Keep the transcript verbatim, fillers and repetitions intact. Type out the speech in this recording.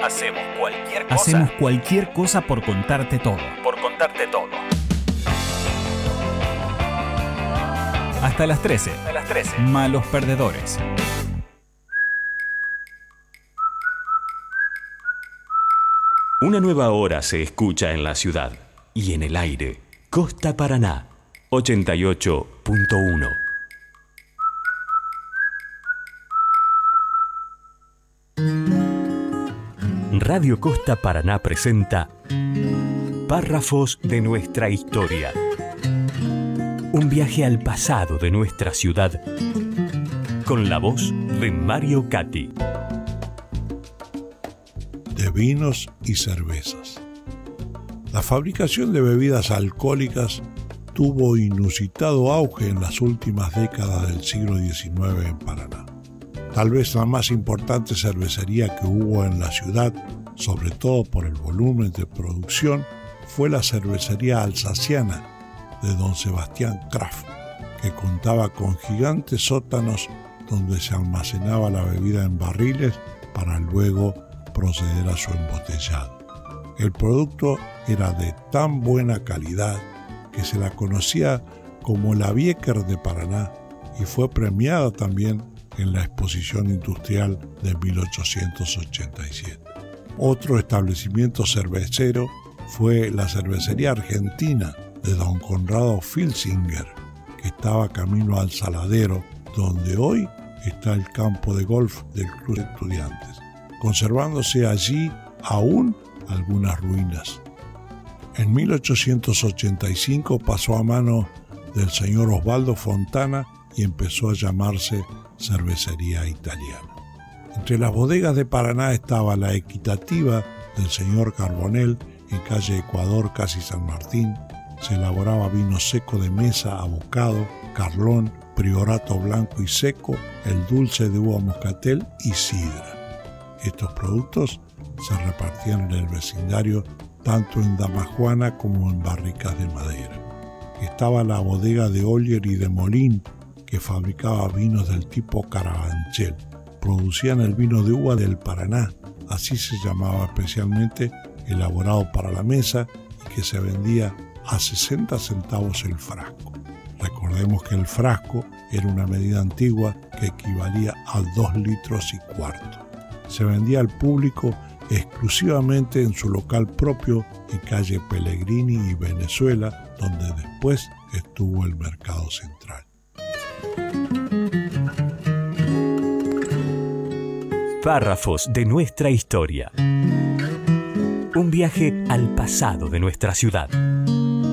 Hacemos cualquier cosa. Hacemos cualquier cosa por contarte todo. Por contarte todo. Hasta las trece. A las trece. Malos perdedores. Una nueva hora se escucha en la ciudad y en el aire. Costa Paraná, ochenta y ocho punto uno. Radio Costa Paraná presenta Párrafos de nuestra historia. Un viaje al pasado de nuestra ciudad con la voz de Mario Cati. De vinos y cervezas. La fabricación de bebidas alcohólicas tuvo inusitado auge en las últimas décadas del siglo diecinueve en Paraná. Tal vez la más importante cervecería que hubo en la ciudad, sobre todo por el volumen de producción, fue la cervecería alsaciana de don Sebastián Kraft, que contaba con gigantes sótanos donde se almacenaba la bebida en barriles para luego proceder a su embotellado. El producto era de tan buena calidad que se la conocía como la Bieker de Paraná y fue premiada también en la Exposición Industrial de mil ochocientos ochenta y siete. Otro establecimiento cervecero fue la cervecería argentina de don Conrado Filsinger, que estaba camino al Saladero, donde hoy está el campo de golf del Club de Estudiantes, conservándose allí aún algunas ruinas. En mil ochocientos ochenta y cinco pasó a mano del señor Osvaldo Fontana y empezó a llamarse Cervecería Italiana. Entre las bodegas de Paraná estaba la Equitativa del señor Carbonell en calle Ecuador, casi San Martín. Se elaboraba vino seco de mesa, abocado, carlón, priorato blanco y seco, el dulce de uva moscatel y sidra. Estos productos se repartían en el vecindario tanto en damajuana como en barricas de madera. Estaba la bodega de Oller y de Molín, que fabricaba vinos del tipo Carabanchel. Producían el vino de uva del Paraná, así se llamaba especialmente, elaborado para la mesa y que se vendía a sesenta centavos el frasco. Recordemos que el frasco era una medida antigua que equivalía a dos litros y cuarto. Se vendía al público exclusivamente en su local propio en calle Pellegrini y Venezuela, donde después estuvo el Mercado Central. Párrafos de nuestra historia. Un viaje al pasado de nuestra ciudad.